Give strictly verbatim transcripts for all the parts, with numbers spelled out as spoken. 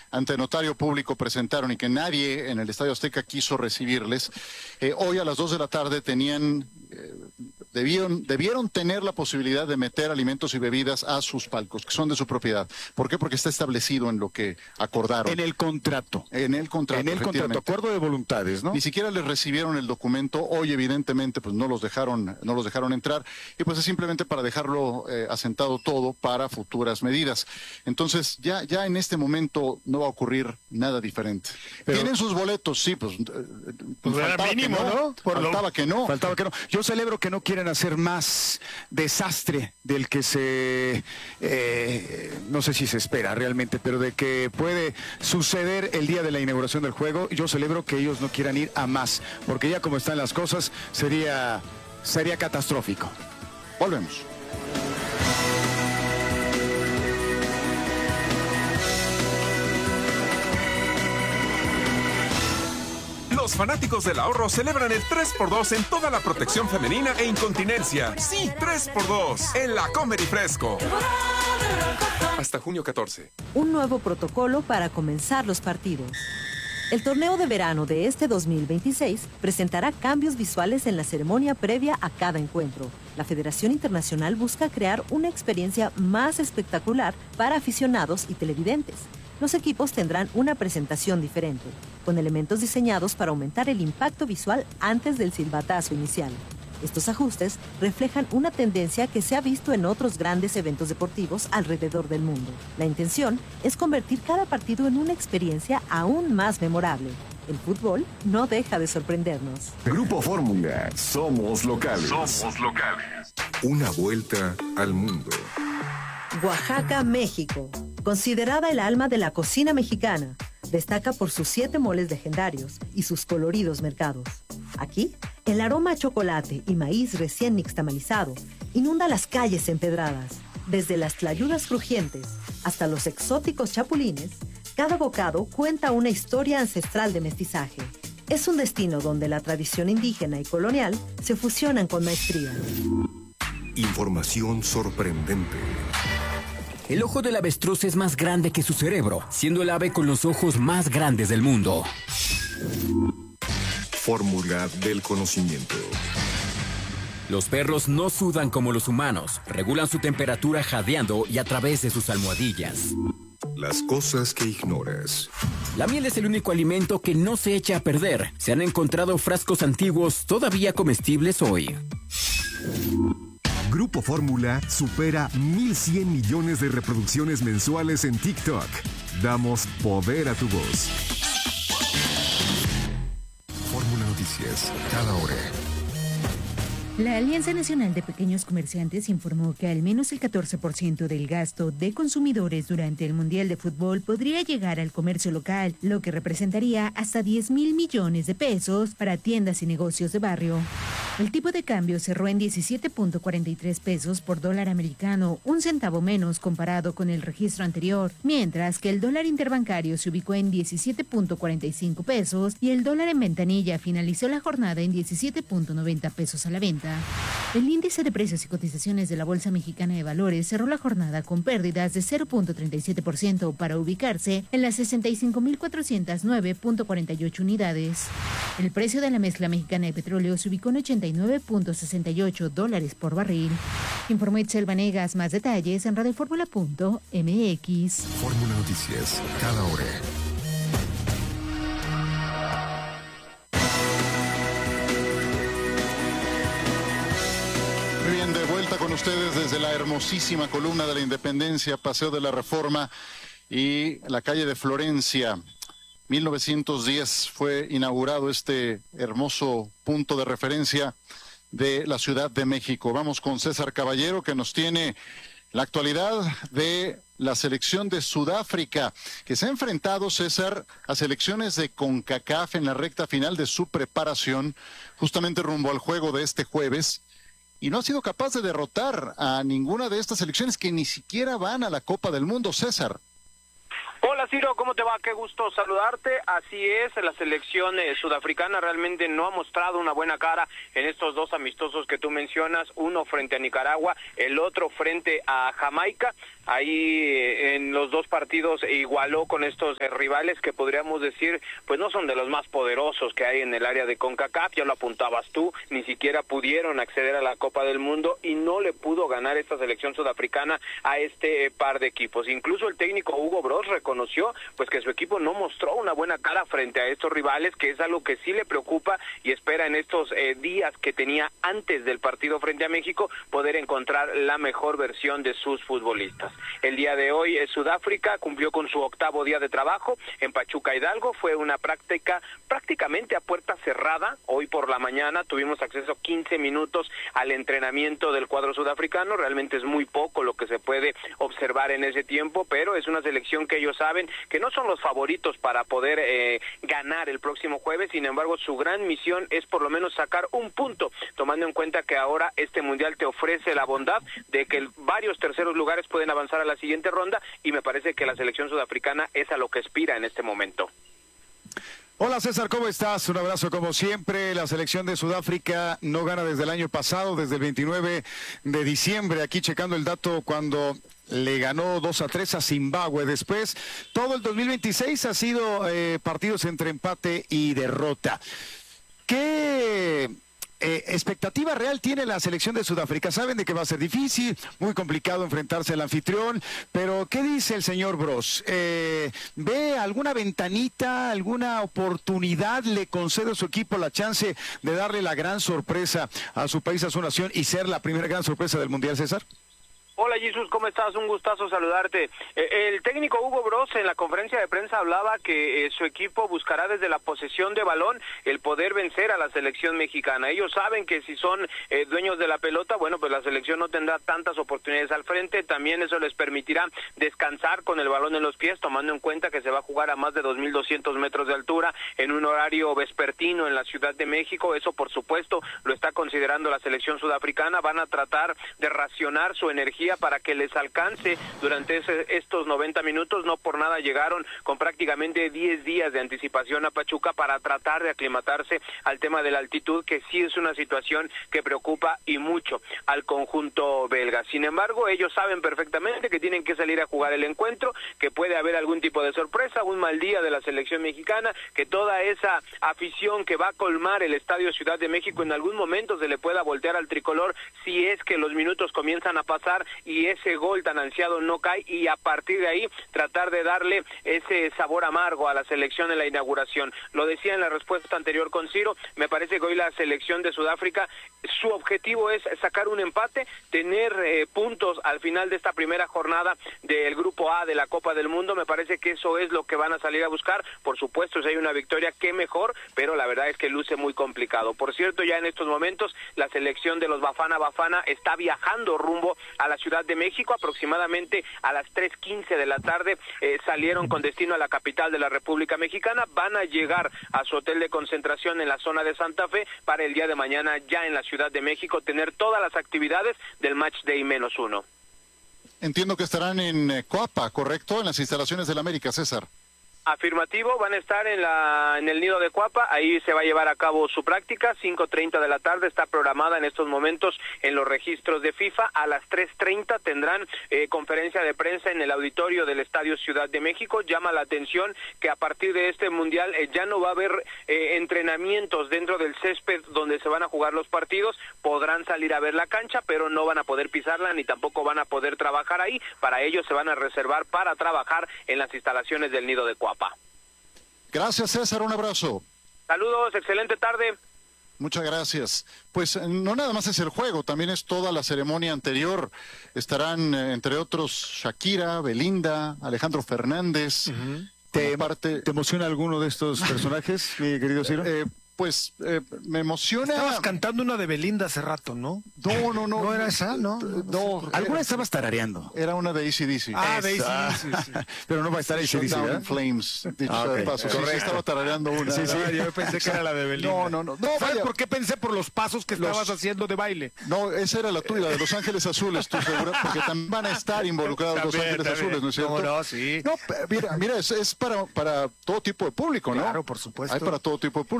ante notario público presentaron y que nadie en el Estadio Azteca quiso recibirles, eh, hoy a las dos de la tarde tenían... Eh, Debieron, debieron tener la posibilidad de meter alimentos y bebidas a sus palcos, que son de su propiedad. ¿Por qué? Porque está establecido en lo que acordaron. En el contrato. En el contrato, En el contrato, acuerdo de voluntades, ¿no? Ni siquiera les recibieron el documento. Hoy, evidentemente, pues no los dejaron, no los dejaron entrar. Y pues es simplemente para dejarlo eh, asentado todo para futuras medidas. Entonces, ya, ya en este momento no va a ocurrir nada diferente. Pero, ¿tienen sus boletos? Sí, pues, pues faltaba mínimo, que no. ¿no? Por faltaba lo, que no. Faltaba que no. Yo celebro que no quieren hacer más desastre del que se, eh, no sé si se espera realmente, pero de que puede suceder el día de la inauguración del juego. Yo celebro que ellos no quieran ir a más, porque ya como están las cosas, sería, sería catastrófico. Volvemos. Los fanáticos del ahorro celebran el tres por dos en toda la protección femenina e incontinencia. Sí, tres por dos en la Comer y Fresco. Hasta junio catorce. Un nuevo protocolo para comenzar los partidos. El torneo de verano de este dos mil veintiséis presentará cambios visuales en la ceremonia previa a cada encuentro. La Federación Internacional busca crear una experiencia más espectacular para aficionados y televidentes. Los equipos tendrán una presentación diferente, con elementos diseñados para aumentar el impacto visual antes del silbatazo inicial. Estos ajustes reflejan una tendencia que se ha visto en otros grandes eventos deportivos alrededor del mundo. La intención es convertir cada partido en una experiencia aún más memorable. El fútbol no deja de sorprendernos. Grupo Fórmula, somos locales. Somos locales. Una vuelta al mundo. Oaxaca, México. Considerada el alma de la cocina mexicana, destaca por sus siete moles legendarios y sus coloridos mercados. Aquí, el aroma a chocolate y maíz recién nixtamalizado inunda las calles empedradas. Desde las tlayudas crujientes hasta los exóticos chapulines, cada bocado cuenta una historia ancestral de mestizaje. Es un destino donde la tradición indígena y colonial se fusionan con maestría. Información sorprendente. El ojo del avestruz es más grande que su cerebro, siendo el ave con los ojos más grandes del mundo. Fórmula del conocimiento. Los perros no sudan como los humanos, regulan su temperatura jadeando y a través de sus almohadillas. Las cosas que ignoras. La miel es el único alimento que no se echa a perder. Se han encontrado frascos antiguos todavía comestibles hoy. Grupo Fórmula supera mil cien millones de reproducciones mensuales en TikTok. Damos poder a tu voz. Fórmula Noticias, cada hora. La Alianza Nacional de Pequeños Comerciantes informó que al menos el catorce por ciento del gasto de consumidores durante el Mundial de Fútbol podría llegar al comercio local, lo que representaría hasta diez mil millones de pesos para tiendas y negocios de barrio. El tipo de cambio cerró en diecisiete punto cuarenta y tres pesos por dólar americano, un centavo menos comparado con el registro anterior, mientras que el dólar interbancario se ubicó en diecisiete punto cuarenta y cinco pesos y el dólar en ventanilla finalizó la jornada en diecisiete punto noventa pesos a la venta. El índice de precios y cotizaciones de la Bolsa Mexicana de Valores cerró la jornada con pérdidas de cero punto treinta y siete por ciento para ubicarse en las sesenta y cinco mil cuatrocientos nueve punto cuarenta y ocho unidades. El precio de la mezcla mexicana de petróleo se ubicó en ochenta y nueve punto sesenta y ocho dólares por barril. Informó Itzel Vanegas. Más detalles en radioformula punto m x. Fórmula Noticias, cada hora. Muy bien, de vuelta con ustedes desde la hermosísima columna de la Independencia, Paseo de la Reforma y la calle de Florencia. mil novecientos diez fue inaugurado este hermoso punto de referencia de la Ciudad de México. Vamos con César Caballero, que nos tiene la actualidad de la selección de Sudáfrica, que se ha enfrentado, César, a selecciones de CONCACAF en la recta final de su preparación, justamente rumbo al juego de este jueves, y no ha sido capaz de derrotar a ninguna de estas selecciones que ni siquiera van a la Copa del Mundo, César. Hola Ciro, ¿cómo te va? Qué gusto saludarte. Así es, la selección eh, sudafricana realmente no ha mostrado una buena cara en estos dos amistosos que tú mencionas, uno frente a Nicaragua, el otro frente a Jamaica. ahí en los dos partidos igualó con estos rivales que podríamos decir, pues no son de los más poderosos que hay en el área de CONCACAF, ya lo apuntabas tú, ni siquiera pudieron acceder a la Copa del Mundo y no le pudo ganar esta selección sudafricana a este par de equipos. Incluso el técnico Hugo Broz reconoció pues que su equipo no mostró una buena cara frente a estos rivales, que es algo que sí le preocupa y espera en estos eh, días que tenía antes del partido frente a México poder encontrar la mejor versión de sus futbolistas. El día de hoy eh, Sudáfrica cumplió con su octavo día de trabajo en Pachuca Hidalgo, fue una práctica prácticamente a puerta cerrada. Hoy por la mañana tuvimos acceso quince minutos al entrenamiento del cuadro sudafricano, realmente es muy poco lo que se puede observar en ese tiempo, pero es una selección que ellos saben que no son los favoritos para poder eh, ganar el próximo jueves. Sin embargo, su gran misión es por lo menos sacar un punto, tomando en cuenta que ahora este mundial te ofrece la bondad de que varios terceros lugares pueden avanzar a la siguiente ronda, y me parece que la selección sudafricana es a lo que aspira en este momento. Hola César, ¿cómo estás? Un abrazo como siempre. La selección de Sudáfrica no gana desde el año pasado, desde el veintinueve de diciembre. Aquí checando el dato cuando le ganó dos a tres a Zimbabue. Después, todo el dos mil veintiséis ha sido eh, partidos entre empate y derrota. ¿Qué eh, expectativa real tiene la selección de Sudáfrica? Saben de que va a ser difícil, muy complicado enfrentarse al anfitrión, pero ¿qué dice el señor Broz? Eh, ¿Ve alguna ventanita, alguna oportunidad? ¿Le concede a su equipo la chance de darle la gran sorpresa a su país, a su nación, y ser la primera gran sorpresa del Mundial, César? Hola Jesús, ¿cómo estás? Un gustazo saludarte. Eh, el técnico Hugo Broz en la conferencia de prensa hablaba que eh, su equipo buscará desde la posesión de balón el poder vencer a la selección mexicana. Ellos saben que si son eh, dueños de la pelota, bueno, pues la selección no tendrá tantas oportunidades al frente. También eso les permitirá descansar con el balón en los pies, tomando en cuenta que se va a jugar a más de dos mil doscientos metros de altura en un horario vespertino en la Ciudad de México. Eso, por supuesto, lo está considerando la selección sudafricana. Van a tratar de racionar su energía para que les alcance durante ese, estos noventa minutos. No por nada llegaron con prácticamente diez días de anticipación a Pachuca para tratar de aclimatarse al tema de la altitud, que sí es una situación que preocupa y mucho al conjunto belga. Sin embargo, ellos saben perfectamente que tienen que salir a jugar el encuentro, que puede haber algún tipo de sorpresa, un mal día de la selección mexicana, que toda esa afición que va a colmar el Estadio Ciudad de México en algún momento se le pueda voltear al tricolor si es que los minutos comienzan a pasar y ese gol tan ansiado no cae, y a partir de ahí tratar de darle ese sabor amargo a la selección en la inauguración. Lo decía en la respuesta anterior con Ciro, me parece que hoy la selección de Sudáfrica, su objetivo es sacar un empate, tener eh, puntos al final de esta primera jornada del Grupo A de la Copa del Mundo. Me parece que eso es lo que van a salir a buscar. Por supuesto, si hay una victoria, qué mejor, pero la verdad es que luce muy complicado. Por cierto, ya en estos momentos la selección de los Bafana Bafana está viajando rumbo a la Ciudad de México. Aproximadamente a las tres quince de la tarde eh, salieron con destino a la capital de la República Mexicana. Van a llegar a su hotel de concentración en la zona de Santa Fe para el día de mañana ya en la Ciudad de México tener todas las actividades del Match Day menos uno. Entiendo que estarán en eh, Coapa, ¿correcto? En las instalaciones del América, César. Afirmativo, van a estar en la en el nido de Coapa, ahí se va a llevar a cabo su práctica. Cinco treinta de la tarde está programada en estos momentos en los registros de FIFA. A las tres treinta tendrán eh, conferencia de prensa en el auditorio del Estadio Ciudad de México. Llama la atención que a partir de este mundial eh, ya no va a haber eh, entrenamientos dentro del césped donde se van a jugar los partidos. Podrán salir a ver la cancha, pero no van a poder pisarla ni tampoco van a poder trabajar ahí. Para ello se van a reservar para trabajar en las instalaciones del nido de Coapa. Gracias, César, un abrazo. Saludos, excelente tarde. Muchas gracias. Pues no nada más es el juego, también es toda la ceremonia anterior. Estarán, eh, entre otros, Shakira, Belinda, Alejandro Fernández. Uh-huh. ¿Te, parte... ¿Te emociona alguno de estos personajes, mi querido Ciro? Eh, pues eh, me emociona... Estabas cantando una de Belinda hace rato, ¿no? No, no, no. ¿No era esa? No. No. ¿Alguna estabas tarareando? Era una de A C D C. Ah, de A C D C, sí. Pero no va a estar A C D C, ¿verdad? In Flames. Dicho ah, okay. de paso. Sí, sí, estaba tarareando una. Sí, sí. No, yo pensé que era la de Belinda. No, no, no. no ¿Sabes vaya. por qué pensé? Por los pasos que estabas los... haciendo de baile. No, esa era la tuya, de Los Ángeles Azules, tú seguro, porque también van a estar involucrados también, Los Ángeles también. Azules, ¿no es cierto? No, no, sí. No, mira, mira, es, es para, para todo tipo de público, ¿no? Claro, por supuesto. Hay para todo tipo de público.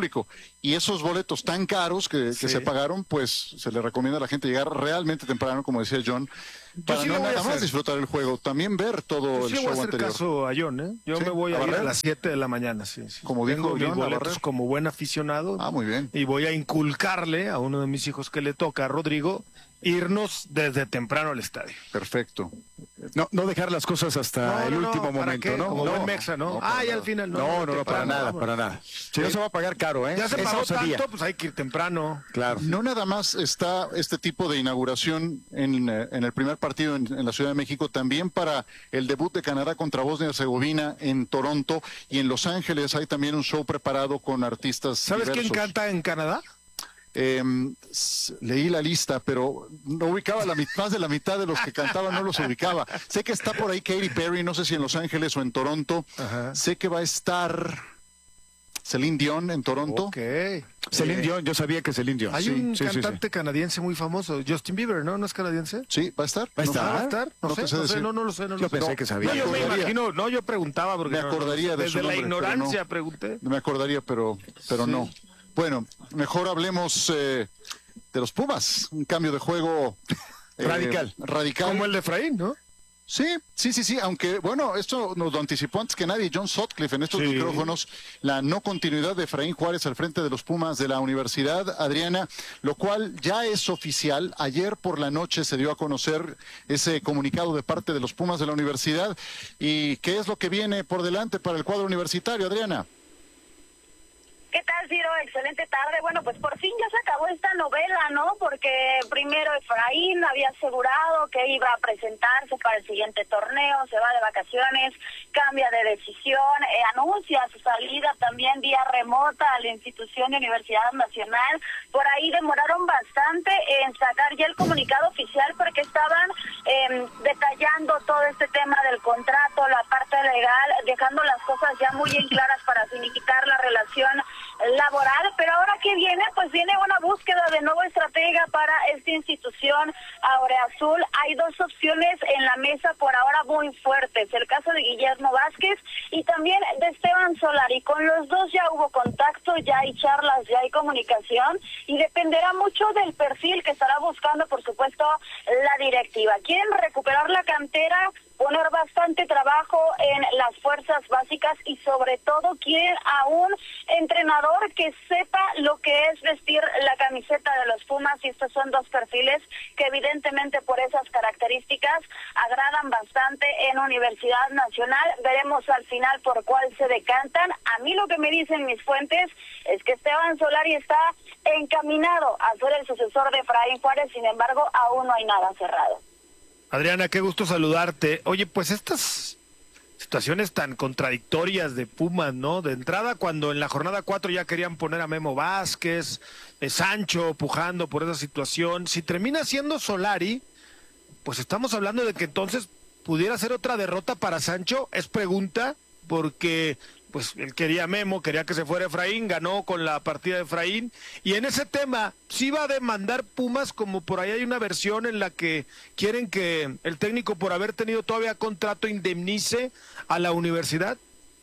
y esos boletos tan caros que, que Sí. se pagaron, pues se le recomienda a la gente llegar realmente temprano, como decía John, para sí no le voy a nada más hacer. disfrutar el juego, también ver todo Yo el sí voy a show hacer anterior. caso a John, ¿eh? Yo Sí, me voy ¿a a, ir a barrer? las siete de la mañana, sí. sí. Como dijo Tengo mis John, ¿a boletos barrer? como buen aficionado. Ah, muy bien. Y voy a inculcarle a uno de mis hijos que le toca, a Rodrigo, irnos desde temprano al estadio. Perfecto. No, no dejar las cosas hasta No, el no, no, último ¿para momento, qué? ¿no? Como no, buen mexa, ¿no? no, para ah, y nada. al final no. no, no, no, para temprano, nada, vámonos. para nada. Si no se va a pagar caro, ¿eh? Ya se Esa pagó osadía. tanto, pues hay que ir temprano. Claro. No nada más está este tipo de inauguración en, eh, en el primer partido en, en la Ciudad de México, también para el debut de Canadá contra Bosnia y Herzegovina en Toronto, y en Los Ángeles hay también un show preparado con artistas ¿Sabes quién diversos. canta en Canadá? Eh, s- leí la lista, pero no ubicaba la mit- más de la mitad de los que cantaban, no los ubicaba. Sé que está por ahí Katy Perry, no sé si en Los Ángeles o en Toronto. Ajá. Sé que va a estar Celine Dion en Toronto. Ok. Celine Eh, Dion, yo sabía que Celine Dion. Hay sí, un sí, sí, sí. cantante canadiense muy famoso, Justin Bieber, ¿no? ¿No es canadiense? Sí, va a estar. ¿Va a No sé. estar? ¿Va a estar? No, No sé, te sé no sé, decir. no, no lo sé, no Yo lo sé. pensé que sabía. No, yo me acordaría. imagino, no, yo preguntaba porque Me no, no, acordaría de desde su la nombre, pero ignorancia no. pregunté. No me acordaría, pero, pero Sí. no. Bueno, mejor hablemos eh, de los Pumas. Un cambio de juego eh, Radical. Radical. Como el de Efraín, ¿no? Sí, sí, sí, sí, aunque bueno, esto nos lo anticipó antes que nadie John Sutcliffe en estos Sí. micrófonos, la no continuidad de Efraín Juárez al frente de los Pumas de la Universidad Adriana, lo cual ya es oficial. Ayer por la noche se dio a conocer ese comunicado de parte de los Pumas de la Universidad. ¿Y qué es lo que viene por delante para el cuadro universitario, Adriana? ¿Qué tal, Ciro? Excelente tarde. Bueno, pues por fin ya se acabó esta novela, ¿no? Porque primero Efraín había asegurado que iba a presentarse para el siguiente torneo, se va de vacaciones, cambia de decisión, eh, anuncia su salida también vía remota a la institución de Universidad Nacional. Por ahí demoraron bastante en sacar ya el comunicado oficial porque estaban eh, detallando todo este tema del contrato, la parte legal, dejando las cosas ya muy en claras para significar la relación laboral, pero ahora que viene, pues viene una búsqueda de nuevo estratega para esta institución Aureazul. Hay dos opciones en la mesa por ahora muy fuertes, el caso de Guillermo Vázquez y también de Esteban Solari. Con los dos ya hubo contacto, ya hay charlas, ya hay comunicación y dependerá mucho del perfil que estará buscando, por supuesto, la directiva. Quieren recuperar la cantera, poner bastante trabajo en las fuerzas básicas y sobre todo quieren a un entrenador que sepa lo que es vestir la camiseta de los Pumas, y estos son dos perfiles que evidentemente por esas características agradan bastante en Universidad Nacional. Veremos al final por cuál se decantan. A mí lo que me dicen mis fuentes es que Esteban Solari está encaminado a ser el sucesor de Efraín Juárez, sin embargo aún no hay nada cerrado. Adriana, qué gusto saludarte. Oye, pues estas situaciones tan contradictorias de Pumas, ¿no? De entrada, cuando en la jornada cuatro ya querían poner a Memo Vázquez, eh, Sancho pujando por esa situación. Si termina siendo Solari, pues estamos hablando de que entonces pudiera ser otra derrota para Sancho. Es pregunta, porque pues él quería a Memo, quería que se fuera Efraín, ganó con la partida de Efraín, y en ese tema sí va a demandar Pumas, como por ahí hay una versión en la que quieren que el técnico, por haber tenido todavía contrato, indemnice a la universidad.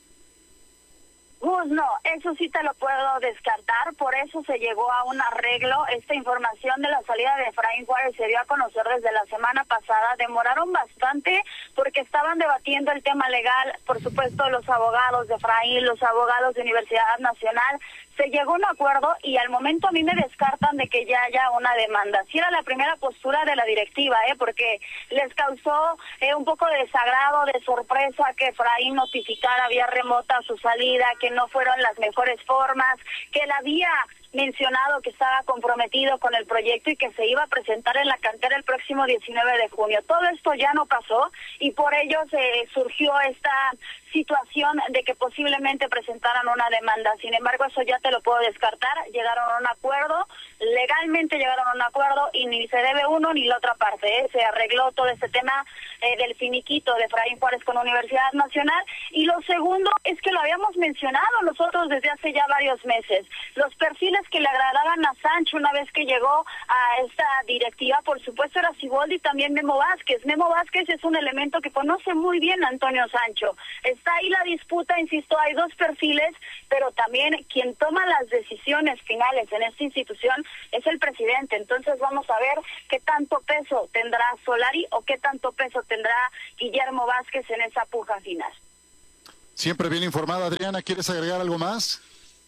Pues no, eso sí te lo puedo descartar, por eso se llegó a un arreglo. Esta información de la salida de Efraín Juárez se dio a conocer desde la semana pasada. Demoraron bastante porque estaban debatiendo el tema legal, por supuesto los abogados de Efraín, los abogados de Universidad Nacional. Se llegó a un acuerdo y al momento a mí me descartan de que ya haya una demanda. Sí era la primera postura de la directiva, ¿eh? Porque les causó eh, un poco de desagrado, de sorpresa que Efraín notificara vía remota su salida, que no fueron las mejores formas, que él había mencionado que estaba comprometido con el proyecto y que se iba a presentar en la cantera el próximo diecinueve de junio. Todo esto ya no pasó y por ello se surgió esta situación de que posiblemente presentaran una demanda. Sin embargo, eso ya te lo puedo descartar. Llegaron a un acuerdo, legalmente llegaron a un acuerdo y ni se debe uno ni la otra parte, ¿eh? Se arregló todo este tema eh, del finiquito de Efraín Juárez con Universidad Nacional. Y lo segundo es que lo habíamos mencionado nosotros desde hace ya varios meses. Los perfiles perfiles que le agradaban a Sancho una vez que llegó a esta directiva, por supuesto era Siboldi y también Memo Vázquez. Memo Vázquez es un elemento que conoce muy bien a Antonio Sancho. Está ahí la disputa, insisto, hay dos perfiles, pero también quien toma las decisiones finales en esta institución es el presidente. Entonces vamos a ver qué tanto peso tendrá Solari o qué tanto peso tendrá Guillermo Vázquez en esa puja final. Siempre bien informada, Adriana. ¿Quieres agregar algo más?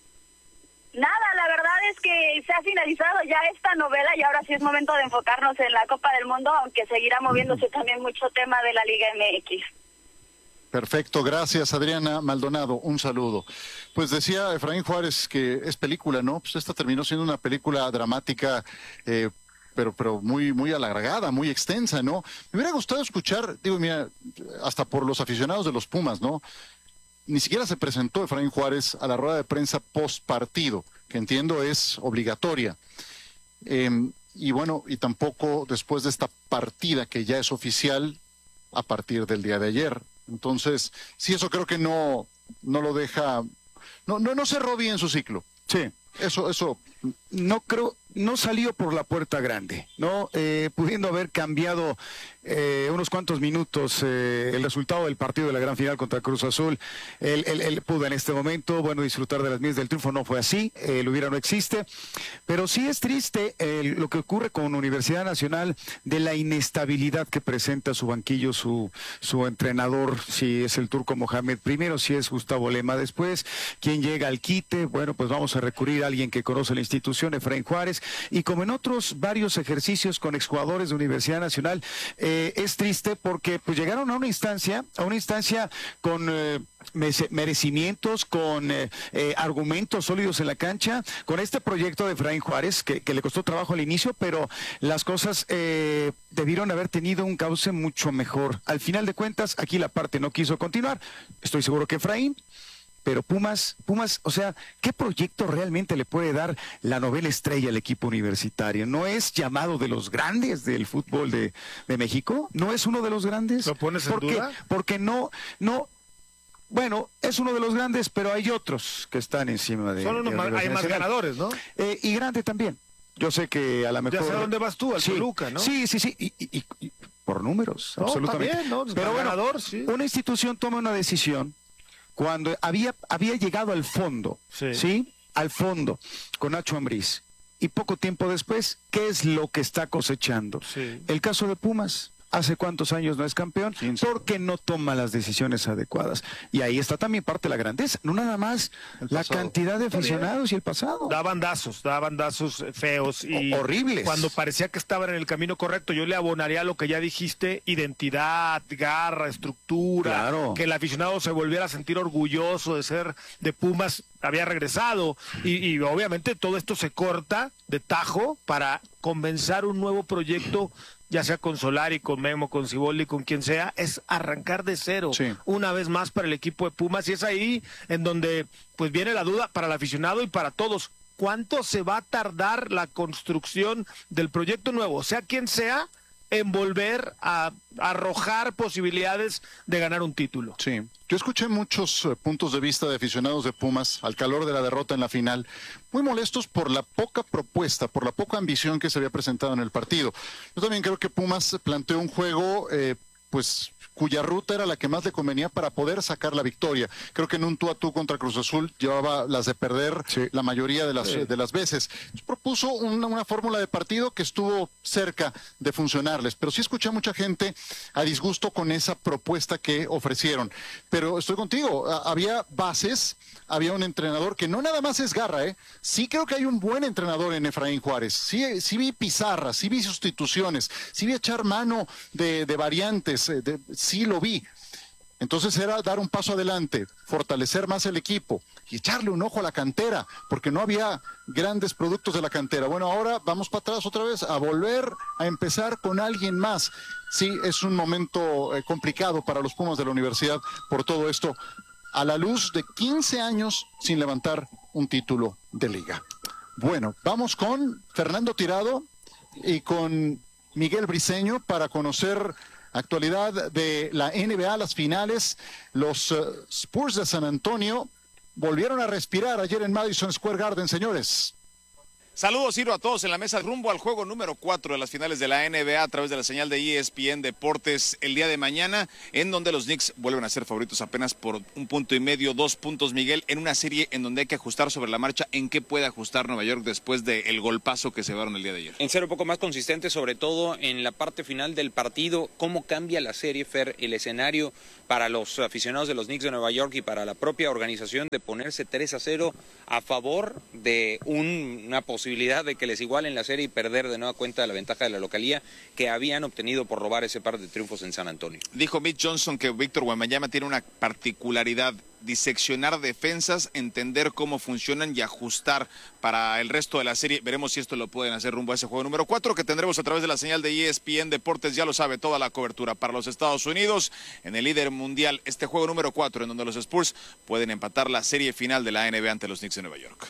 Nada, la verdad es que se ha finalizado ya esta novela y ahora sí es momento de enfocarnos en la Copa del Mundo, aunque seguirá moviéndose también mucho tema de la Liga M X. Perfecto, gracias Adriana Maldonado, un saludo. Pues decía Efraín Juárez que es película, ¿no? Pues esta terminó siendo una película dramática, eh, pero pero muy muy alargada, muy extensa, ¿no? Me hubiera gustado escuchar, digo, mira, hasta por los aficionados de los Pumas, ¿no? Ni siquiera se presentó Efraín Juárez a la rueda de prensa post partido, que entiendo es obligatoria. Eh, y bueno, y tampoco después de esta partida que ya es oficial a partir del día de ayer. Entonces, sí, eso creo que no, no lo deja, no, no, no cerró bien su ciclo. Sí. Eso, eso. No creo, no salió por la puerta grande, ¿no? Eh, pudiendo haber cambiado eh, unos cuantos minutos eh, el resultado del partido de la gran final contra Cruz Azul, él, él, él pudo en este momento, bueno, disfrutar de las mieles del triunfo, no fue así, eh, lo hubiera no existe, pero sí es triste eh, lo que ocurre con Universidad Nacional, de la inestabilidad que presenta su banquillo, su, su entrenador, si es el turco Mohamed primero, si es Gustavo Lema después, quien llega al quite, bueno, pues vamos a recurrir a alguien que conoce la institución, Efraín Juárez, y como en otros varios ejercicios con exjugadores de Universidad Nacional, eh, es triste porque pues llegaron a una instancia, a una instancia con eh, merecimientos, con eh, eh, argumentos sólidos en la cancha, con este proyecto de Efraín Juárez, que, que le costó trabajo al inicio, pero las cosas eh, debieron haber tenido un cauce mucho mejor. Al final de cuentas, aquí la parte no quiso continuar. Estoy seguro que Efraín, pero Pumas, Pumas, o sea, ¿qué proyecto realmente le puede dar la novela estrella al equipo universitario? ¿No es llamado de los grandes del fútbol de, de México? ¿No es uno de los grandes? ¿Lo pones en ¿Por qué? duda? Porque no, no, bueno, es uno de los grandes, pero hay otros que están encima de... Son unos de más, hay más ganadores, ¿no? Eh, y grande también. Yo sé que a lo mejor... Ya sé a dónde vas tú, al sí, Toluca, ¿no? Sí, sí, sí, y, y, y por números, No, absolutamente. está bien, ¿no? Pero bueno, Ganador, sí. una institución toma una decisión cuando había, había llegado al fondo, sí. ¿sí? Al fondo, con Nacho Ambriz. Y poco tiempo después, ¿qué es lo que está cosechando? Sí. El caso de Pumas. ¿Hace cuántos años no es campeón? quince. Porque no toma las decisiones adecuadas. Y ahí está también parte de la grandeza. No nada más El la pasado. cantidad de aficionados y el pasado. Da bandazos, da bandazos feos y O- horribles. Cuando parecía que estaban en el camino correcto, yo le abonaría lo que ya dijiste, identidad, garra, estructura, Claro. que el aficionado se volviera a sentir orgulloso de ser de Pumas, había regresado y, y obviamente todo esto se corta de tajo para comenzar un nuevo proyecto, ya sea con Solari, con Memo, con Siboldi, con quien sea, es arrancar de cero, Sí. una vez más para el equipo de Pumas, y es ahí en donde pues viene la duda para el aficionado y para todos. ¿Cuánto se va a tardar la construcción del proyecto nuevo, sea quien sea, en volver a arrojar posibilidades de ganar un título? Sí, yo escuché muchos eh, puntos de vista de aficionados de Pumas al calor de la derrota en la final, muy molestos por la poca propuesta, por la poca ambición que se había presentado en el partido. Yo también creo que Pumas planteó un juego, eh, pues, cuya ruta era la que más le convenía para poder sacar la victoria. Creo que en un tú a tú contra Cruz Azul llevaba las de perder Sí. la mayoría de las, Sí. de las veces. Propuso una, una fórmula de partido que estuvo cerca de funcionarles, pero sí escuché a mucha gente a disgusto con esa propuesta que ofrecieron. Pero estoy contigo, a- había bases, había un entrenador que no nada más es garra, ¿eh? Sí creo que hay un buen entrenador en Efraín Juárez. Sí, sí vi pizarras, sí vi sustituciones, sí vi echar mano de, de variantes, eh, de- sí lo vi. Entonces era dar un paso adelante, fortalecer más el equipo y echarle un ojo a la cantera, porque no había grandes productos de la cantera. Bueno, ahora vamos para atrás otra vez, a volver a empezar con alguien más. Sí, es un momento eh, complicado para los Pumas de la universidad por todo esto, a la luz de quince años sin levantar un título de liga. Bueno, vamos con Fernando Tirado y con Miguel Briceño para conocer actualidad de la N B A, las finales. Los uh, Spurs de San Antonio volvieron a respirar ayer en Madison Square Garden, señores. Saludos, Ciro, a todos en la mesa, rumbo al juego número cuatro de las finales de la N B A a través de la señal de E S P N Deportes el día de mañana, en donde los Knicks vuelven a ser favoritos apenas por un punto y medio, dos puntos, Miguel, en una serie en donde hay que ajustar sobre la marcha. ¿En qué puede ajustar Nueva York después del golpazo que se llevaron el día de ayer? En ser un poco más consistente, sobre todo en la parte final del partido. ¿Cómo cambia la serie, Fer, el escenario para los aficionados de los Knicks de Nueva York y para la propia organización de ponerse tres a cero a favor de un, una posibilidad de que les igualen la serie y perder de nueva cuenta la ventaja de la localía que habían obtenido por robar ese par de triunfos en San Antonio? Dijo Mitch Johnson que Víctor Wembanyama tiene una particularidad: diseccionar defensas, entender cómo funcionan y ajustar para el resto de la serie. Veremos si esto lo pueden hacer rumbo a ese juego número cuatro que tendremos a través de la señal de E S P N Deportes. Ya lo sabe, toda la cobertura para los Estados Unidos en el líder mundial. Este juego número cuatro en donde los Spurs pueden empatar la serie final de la N B A ante los Knicks de Nueva York.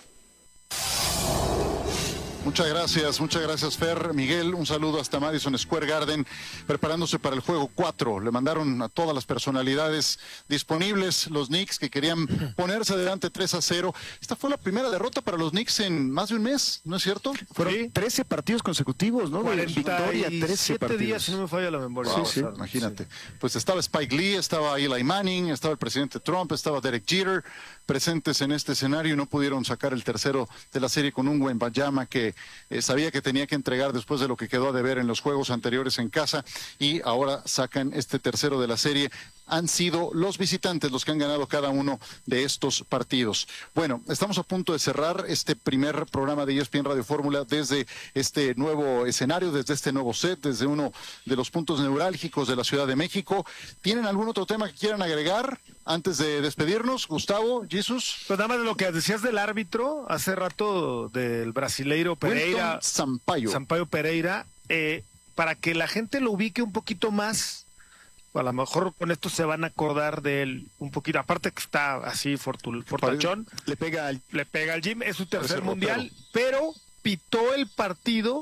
Muchas gracias, muchas gracias, Fer. Miguel, un saludo hasta Madison Square Garden, preparándose para el juego cuatro. Le mandaron a todas las personalidades disponibles los Knicks que querían ponerse adelante tres a cero. Esta fue la primera derrota para los Knicks en más de un mes, ¿no es cierto? Fueron sí. trece partidos consecutivos, ¿no? De victoria, trece partidos. días, si no me falla la memoria. Wow, sí, sí, imagínate. Sí. Pues estaba Spike Lee, estaba Eli Manning, estaba el presidente Trump, estaba Derek Jeter, presentes en este escenario y no pudieron sacar el tercero de la serie con un Wembanyama que eh, sabía que tenía que entregar después de lo que quedó a deber en los juegos anteriores en casa, y ahora sacan este tercero de la serie. Han sido los visitantes los que han ganado cada uno de estos partidos. Bueno, estamos a punto de cerrar este primer programa de E S P N Radio Fórmula desde este nuevo escenario, desde este nuevo set, desde uno de los puntos neurálgicos de la Ciudad de México. ¿Tienen algún otro tema que quieran agregar antes de despedirnos, Gustavo, Jesús? Pues nada más de lo que decías del árbitro hace rato, del brasileiro Pereira. Wilton Sampaio. Sampaio Pereira, eh, para que la gente lo ubique un poquito más. A lo mejor con esto se van a acordar de él un poquito. Aparte que está así fortul, fortachón. Le pega al, le pega al Jim. Es su tercer mundial. Pero pitó el partido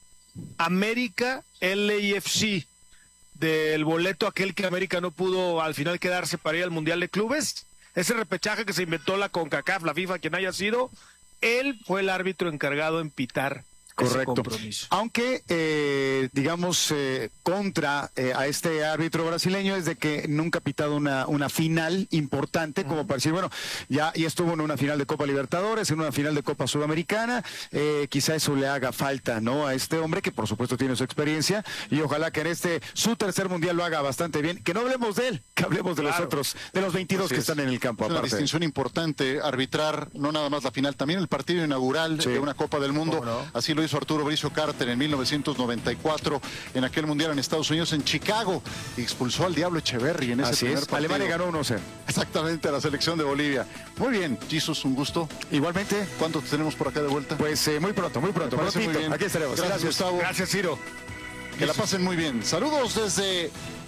América L A F C. Del boleto aquel que América no pudo al final quedarse para ir al Mundial de Clubes. Ese repechaje que se inventó la CONCACAF, la FIFA, quien haya sido. Él fue el árbitro encargado en pitar. Correcto. Aunque, eh, digamos, eh, contra eh, a este árbitro brasileño es de que nunca ha pitado una, una final importante, uh-huh. como para decir, bueno, ya, ya estuvo en una final de Copa Libertadores, en una final de Copa Sudamericana, eh, quizá eso le haga falta, ¿no? A este hombre que por supuesto tiene su experiencia y ojalá que en este, su tercer mundial lo haga bastante bien. Que no hablemos de él, que hablemos de claro. los otros, de los veintidós Así que es. están en el campo. Es una aparte. distinción importante, arbitrar no nada más la final, también el partido inaugural sí. de una Copa del Mundo, no? Así lo hizo Arturo Bricio Carter en mil novecientos noventa y cuatro en aquel mundial en Estados Unidos, en Chicago, y expulsó al Diablo Echeverri en ese Así primer es. partido. Alemania ganó uno cero. Exactamente, a la selección de Bolivia. Muy bien, Jesús, un gusto. Igualmente. ¿Cuánto te tenemos por acá de vuelta? Pues eh, muy pronto, muy pronto. Muy bien. Aquí estaremos. Gracias, Gracias, Gustavo. Gracias, Ciro. Que la pasen muy bien. Saludos desde